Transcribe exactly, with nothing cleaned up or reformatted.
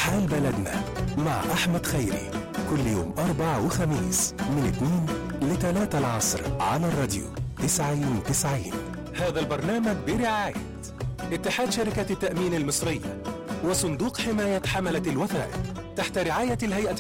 حال بلدنا مع أحمد خيري، كل يوم أربع وخميس من اثنين لثلاثة العصر على الراديو تسعين تسعين. هذا البرنامج برعاية اتحاد شركة التأمين المصرية وصندوق حماية حملة الوثائق تحت رعاية الهيئة